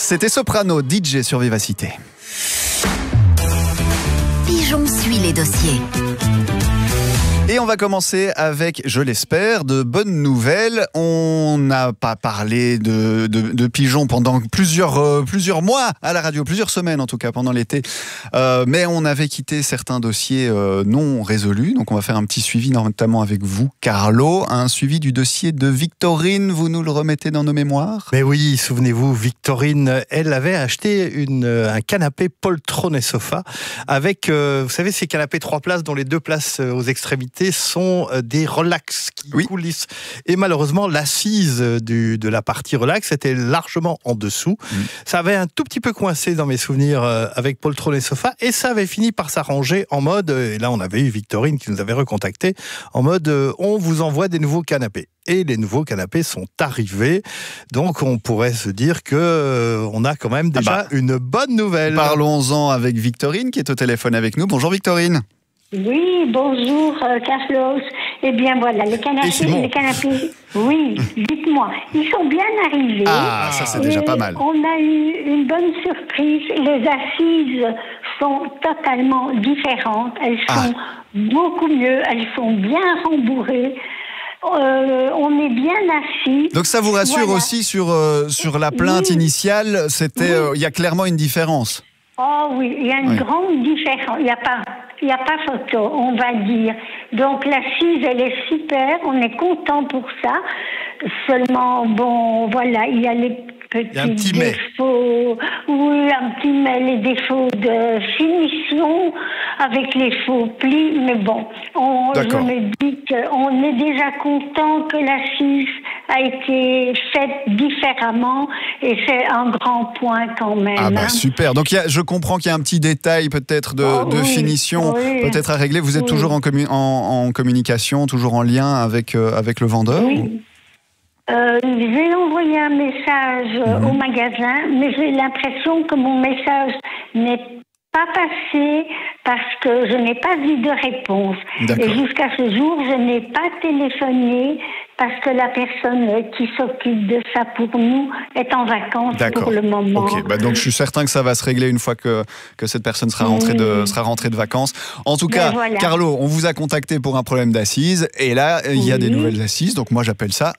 C'était Soprano, DJ sur Vivacité. Pigeon suit les dossiers. Et on va commencer avec, je l'espère, de bonnes nouvelles. On n'a pas parlé de pigeons pendant plusieurs mois à la radio, plusieurs semaines en tout cas pendant l'été. Mais on avait quitté certains dossiers non résolus. Donc on va faire un petit suivi, notamment avec vous, Carlo. Un suivi du dossier de Victorine, vous nous le remettez dans nos mémoires ? Mais oui, souvenez-vous, Victorine, elle avait acheté un canapé poltron et sofa avec, vous savez, ces canapés 3 places dont les 2 places aux extrémités sont des relax qui coulissent. Et malheureusement, l'assise de la partie relax était largement en dessous. Ça avait un tout petit peu coincé dans mes souvenirs avec poltron et sofa, et ça avait fini par s'arranger en mode, et là on avait eu Victorine qui nous avait recontacté, en mode on vous envoie des nouveaux canapés. Et les nouveaux canapés sont arrivés. Donc on pourrait se dire que on a quand même déjà une bonne nouvelle. Parlons-en avec Victorine qui est au téléphone avec nous. Bonjour Victorine. Oui, bonjour Carlos. Eh bien voilà, les canapés, oui, dites-moi, ils sont bien arrivés. Ah, ça c'est déjà pas mal. On a eu une bonne surprise. Les assises sont totalement différentes. Elles sont beaucoup mieux, elles sont bien rembourrées. On est bien assis. Donc ça vous rassure aussi sur la plainte initiale, il y a clairement une différence. Oh oui, il y a une grande différence. Il y a pas photo, on va dire. Donc l'assise, elle est super. On est content pour ça. Seulement, bon, voilà, il y a les petits défauts. Oui, un petit mais les défauts de finition avec les faux plis. Mais bon, je me dis qu'on est déjà content que l'assise a été faite différemment, et c'est un grand point quand même. Ah bah super. Donc je comprends qu'il y a un petit détail peut-être de finition peut-être à régler. Vous êtes toujours en communication, toujours en lien avec le vendeur? Oui. J'ai envoyé un message au magasin, mais j'ai l'impression que mon message n'est pas passé parce que je n'ai pas eu de réponse. D'accord. Et jusqu'à ce jour, je n'ai pas téléphoné parce que la personne qui s'occupe de ça pour nous est en vacances pour le moment. Ok, donc je suis certain que ça va se régler une fois que cette personne sera rentrée de vacances. En tout cas, Carlo, on vous a contacté pour un problème d'assises, et là, il y a des nouvelles assises, donc moi j'appelle ça